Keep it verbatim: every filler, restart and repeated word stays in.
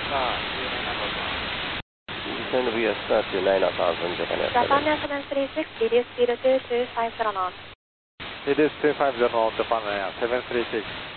Descend V S to nine thousand, Japan Air Japan Air seven three six, reduce speed to two five zero knots. Reduce two five zero knots, Japan Air seven three six.